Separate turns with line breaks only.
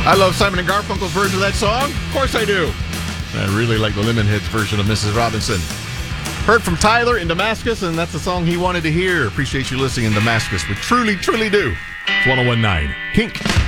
I love Simon and Garfunkel's version of that song. Of course I do. I really like the Lemonheads version of Mrs. Robinson. Heard from Tyler in Damascus, and that's the song he wanted to hear. Appreciate you listening in Damascus. We truly, truly do. It's 101.9 Kink.